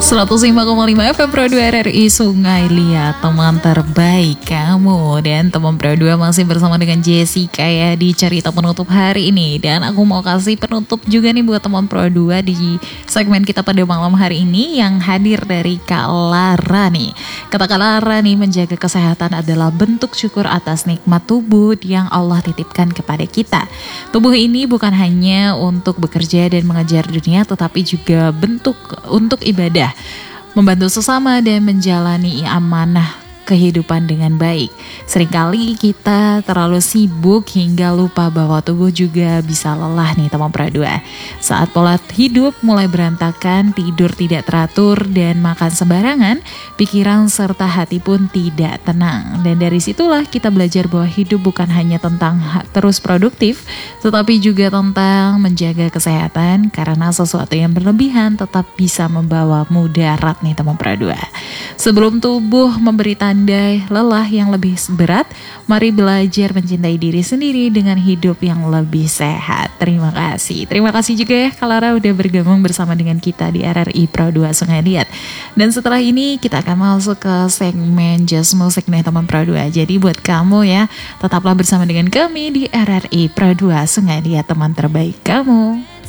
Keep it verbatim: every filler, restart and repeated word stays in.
seratus lima koma lima F M Pro dua R R I Sungai Liat, teman terbaik kamu. Dan teman Pro dua masih bersama dengan Jessica ya di cerita penutup hari ini. Dan aku mau kasih penutup juga nih buat teman Pro dua di segmen kita pada malam hari ini yang hadir dari Kak Lara nih. Kata Kak Lara nih, menjaga kesehatan adalah bentuk syukur atas nikmat tubuh yang Allah titipkan kepada kita. Tubuh ini bukan hanya untuk bekerja dan mengejar dunia, tetapi juga bentuk untuk ibadah, membantu sesama dan menjalani amanah kehidupan dengan baik. Seringkali kita terlalu sibuk hingga lupa bahwa tubuh juga bisa lelah nih teman Pro dua. Saat pola hidup mulai berantakan, tidur tidak teratur dan makan sembarangan, pikiran serta hati pun tidak tenang. Dan dari situlah kita belajar bahwa hidup bukan hanya tentang terus produktif, tetapi juga tentang menjaga kesehatan, karena sesuatu yang berlebihan tetap bisa membawa mudarat nih teman Pro dua. Sebelum tubuh memberi tanda lelah yang lebih berat, mari belajar mencintai diri sendiri dengan hidup yang lebih sehat. Terima kasih. Terima kasih juga ya Kak Lara udah bergabung bersama dengan kita di R R I Pro dua Sungai Liat. Dan setelah ini kita akan masuk ke segmen Just Music nih teman Pro dua. Jadi buat kamu ya, tetaplah bersama dengan kami di R R I Pro dua Sungai Liat, teman terbaik kamu.